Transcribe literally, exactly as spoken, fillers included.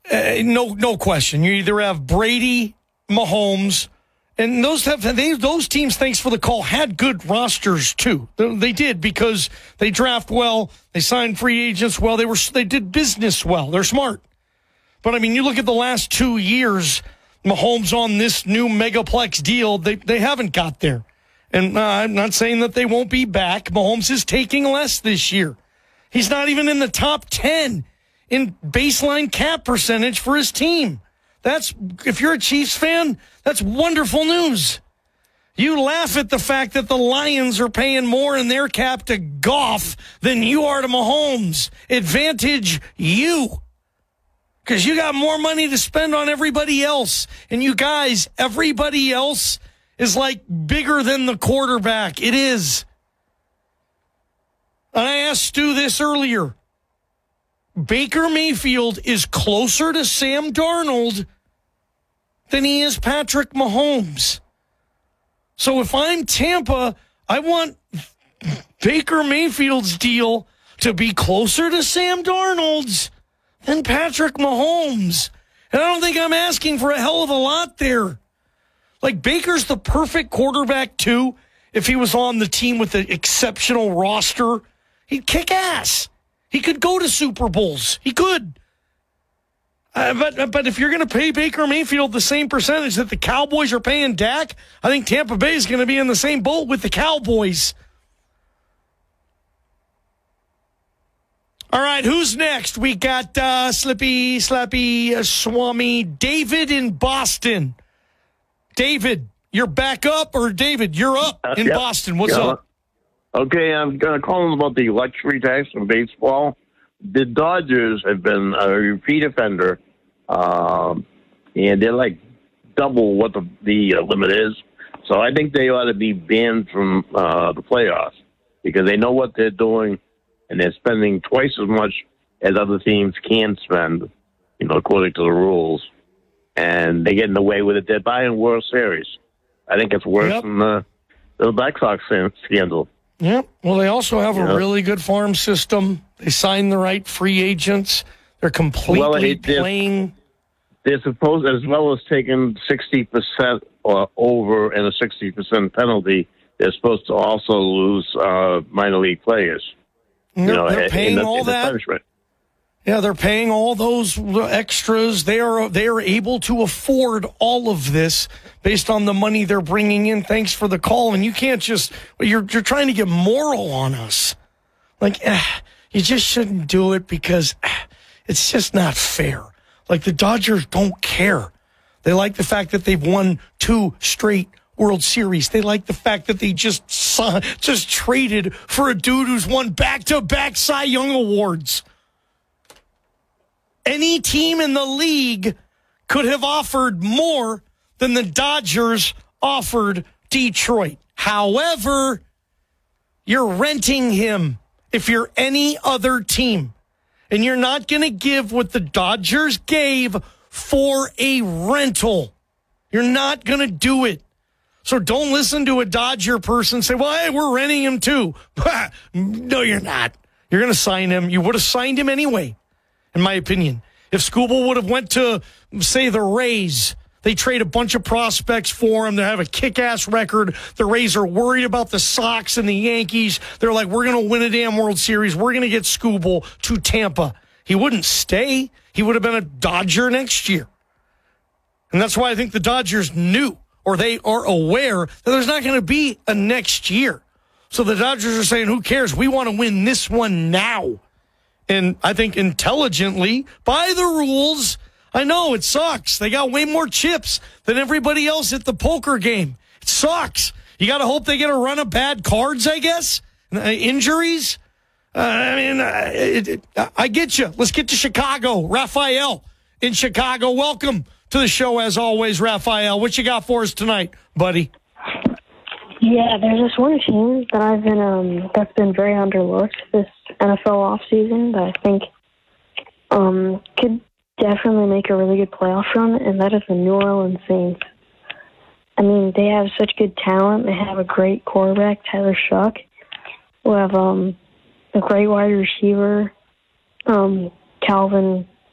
Uh, no, no question. You either have Brady, Mahomes, and those have they, those teams. Thanks for the call. Had good rosters too. They, they did because they draft well. They signed free agents well. They were they did business well. They're smart. But I mean, you look at the last two years. Mahomes on this new megaplex deal. They they haven't got there, and uh, I'm not saying that they won't be back. Mahomes is taking less this year. He's not even in the top ten in baseline cap percentage for his team. That's, if you're a Chiefs fan, that's wonderful news. You laugh at the fact that the Lions are paying more in their cap to Goff than you are to Mahomes. Advantage you. Because you got more money to spend on everybody else. And you guys, everybody else is like bigger than the quarterback. It is. And I asked Stu this earlier. Baker Mayfield is closer to Sam Darnold than he is Patrick Mahomes. So if I'm Tampa, I want Baker Mayfield's deal to be closer to Sam Darnold's than Patrick Mahomes. And I don't think I'm asking for a hell of a lot there. Like, Baker's the perfect quarterback, too. If he was on the team with an exceptional roster, he'd kick ass. He could go to Super Bowls. He could. Uh, but but if you're going to pay Baker Mayfield the same percentage that the Cowboys are paying Dak, I think Tampa Bay is going to be in the same boat with the Cowboys. All right, who's next? We got uh, Slippy, Slappy, uh, Swami, David in Boston. David, you're back up, or David, you're up uh, in yep. Boston. What's yeah. up? Okay, I'm going to call them about the luxury tax in baseball. The Dodgers have been a repeat offender, um, and they're like double what the, the uh, limit is. So I think they ought to be banned from uh, the playoffs because they know what they're doing, and they're spending twice as much as other teams can spend, you know, according to the rules. And they're getting away with it. They're buying World Series. I think it's worse Yep. than the, the Black Sox scandal. Yep. Well, they also have Yeah. a really good farm system. They sign the right free agents. They're completely Well, it- they're- playing. They're supposed, as well as taking sixty percent or over and a sixty percent penalty, they're supposed to also lose uh, minor league players. They're, you know, they're in paying the, all in the that. punishment. Yeah, they're paying all those extras. They are they are able to afford all of this based on the money they're bringing in. Thanks for the call. And you can't just you're you're trying to get moral on us. Like eh, you just shouldn't do it because eh, it's just not fair. Like the Dodgers don't care. They like the fact that they've won two straight World Series. They like the fact that they just saw, just traded for a dude who's won back-to-back Cy Young awards. Any team in the league could have offered more than the Dodgers offered Detroit. However, you're renting him if you're any other team. And you're not going to give what the Dodgers gave for a rental. You're not going to do it. So don't listen to a Dodger person say, well, hey, we're renting him too. No, you're not. You're going to sign him. You would have signed him anyway, in my opinion. If Skubal would have went to, say, the Rays, they trade a bunch of prospects for him. They have a kick-ass record. The Rays are worried about the Sox and the Yankees. They're like, we're going to win a damn World Series. We're going to get Skubal to Tampa. He wouldn't stay. He would have been a Dodger next year. And that's why I think the Dodgers knew, or they are aware, that there's not going to be a next year. So the Dodgers are saying, who cares? We want to win this one now. And I think intelligently, by the rules, I know it sucks. They got way more chips than everybody else at the poker game. It sucks. You got to hope they get a run of bad cards, I guess. Uh, injuries. Uh, I mean, uh, it, it, I get you. Let's get to Chicago. Raphael in Chicago. Welcome to the show, as always, Raphael. What you got for us tonight, buddy? Yeah, there's this one team that I've been um that's been very underlooked this N F L offseason that I think um could definitely make a really good playoff run, and that is the New Orleans Saints. I mean, they have such good talent. They have a great quarterback, Tyler Shuck, who have um a great wide receiver, um Calvin